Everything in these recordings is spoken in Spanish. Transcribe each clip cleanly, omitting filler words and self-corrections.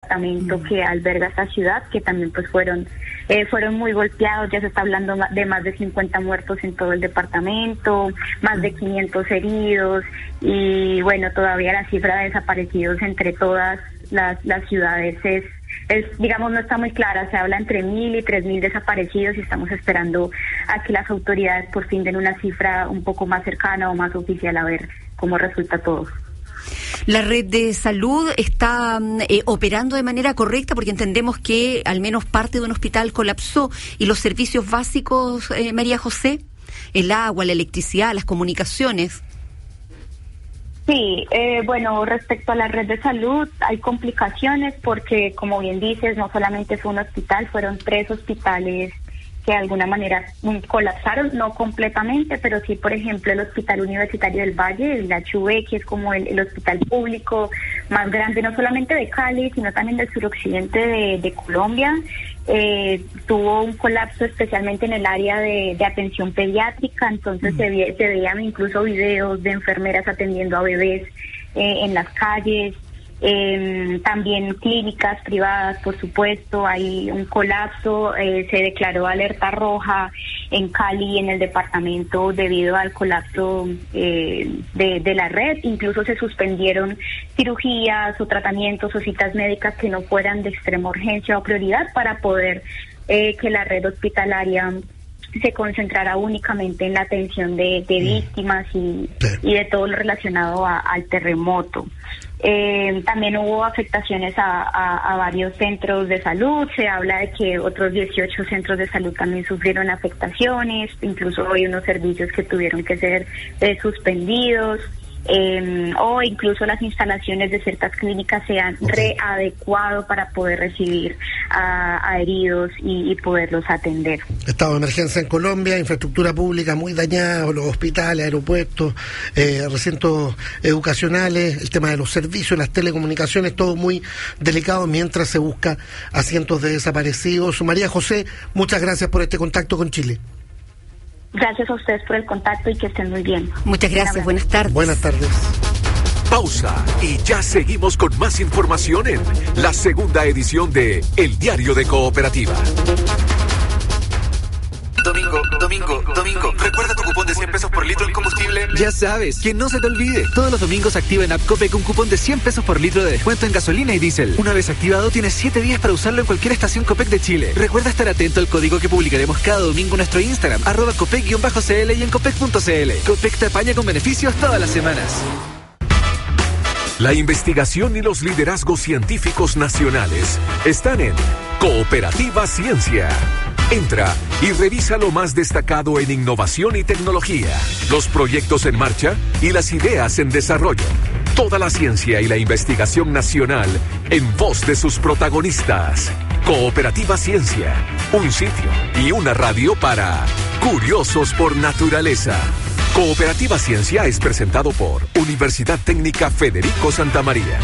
departamento que alberga esta ciudad, que también pues fueron muy golpeados. Ya se está hablando de más de 50 muertos en todo el departamento, más de 500 heridos, y bueno, todavía la cifra de desaparecidos entre todas las ciudades digamos, no está muy clara. Se habla entre 1.000 y 3.000 desaparecidos, y estamos esperando a que las autoridades por fin den una cifra un poco más cercana o más oficial, a ver cómo resulta todo. ¿La red de salud está operando de manera correcta? Porque entendemos que al menos parte de un hospital colapsó. ¿Y los servicios básicos, María José? El agua, la electricidad, las comunicaciones. Sí, bueno, respecto a la red de salud hay complicaciones porque, como bien dices, no solamente fue un hospital, fueron 3 hospitales que de alguna manera colapsaron, no completamente, pero sí, por ejemplo, el Hospital Universitario del Valle, el HV, que es como el hospital público más grande, no solamente de Cali, sino también del suroccidente de Colombia. Tuvo un colapso especialmente en el área de atención pediátrica, entonces se veían incluso videos de enfermeras atendiendo a bebés en las calles. También clínicas privadas, por supuesto, hay un colapso. Se declaró alerta roja en Cali, en el departamento, debido al colapso de la red. Incluso se suspendieron cirugías o tratamientos o citas médicas que no fueran de extrema urgencia o prioridad, para poder que la red hospitalaria se concentrará únicamente en la atención de víctimas y de todo lo relacionado al terremoto. También hubo afectaciones a varios centros de salud. Se habla de que otros 18 centros de salud también sufrieron afectaciones, incluso hay unos servicios que tuvieron que ser suspendidos. O incluso las instalaciones de ciertas clínicas se han readecuado para poder recibir a heridos y poderlos atender. Estado de emergencia en Colombia, infraestructura pública muy dañada, los hospitales, aeropuertos, recintos educacionales, el tema de los servicios, las telecomunicaciones, todo muy delicado mientras se busca a cientos de desaparecidos. María José, muchas gracias por este contacto con Chile. Gracias a ustedes por el contacto y que estén muy bien. Muchas gracias, buenas tardes. Buenas tardes. Pausa y ya seguimos con más información en la segunda edición de El Diario de Cooperativa. Domingo, ¿recuerda tu cupón de 100 pesos por litro en combustible? Ya sabes, que no se te olvide. Todos los domingos activa en App Copec un cupón de 100 pesos por litro de descuento en gasolina y diésel. Una vez activado, tienes 7 días para usarlo en cualquier estación Copec de Chile. Recuerda estar atento al código que publicaremos cada domingo en nuestro Instagram, @Copec_CL y en Copec.cl. Copec te apaña con beneficios todas las semanas. La investigación y los liderazgos científicos nacionales están en Cooperativa Ciencia. Entra y revisa lo más destacado en innovación y tecnología, los proyectos en marcha y las ideas en desarrollo. Toda la ciencia y la investigación nacional en voz de sus protagonistas. Cooperativa Ciencia, un sitio y una radio para curiosos por naturaleza. Cooperativa Ciencia es presentado por Universidad Técnica Federico Santa María.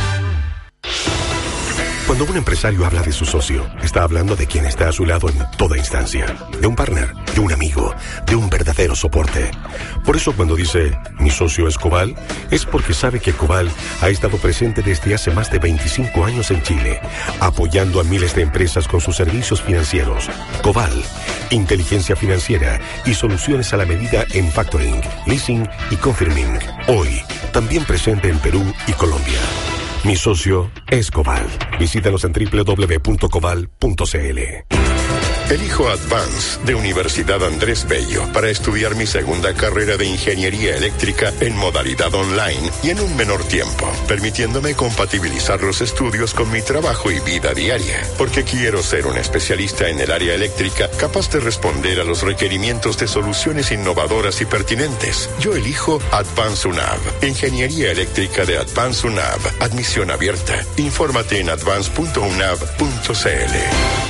Cuando un empresario habla de su socio, está hablando de quien está a su lado en toda instancia. De un partner, de un amigo, de un verdadero soporte. Por eso cuando dice, mi socio es Coval, es porque sabe que Coval ha estado presente desde hace más de 25 años en Chile, apoyando a miles de empresas con sus servicios financieros. Coval, inteligencia financiera y soluciones a la medida en factoring, leasing y confirming. Hoy, también presente en Perú y Colombia. Mi socio es Coval. Visítanos en www.coval.cl. Elijo Advance de Universidad Andrés Bello para estudiar mi segunda carrera de ingeniería eléctrica en modalidad online y en un menor tiempo, permitiéndome compatibilizar los estudios con mi trabajo y vida diaria, porque quiero ser un especialista en el área eléctrica capaz de responder a los requerimientos de soluciones innovadoras y pertinentes. Yo elijo Advance UNAV, ingeniería eléctrica de Advance UNAV, admisión abierta. Infórmate en advance.unav.cl.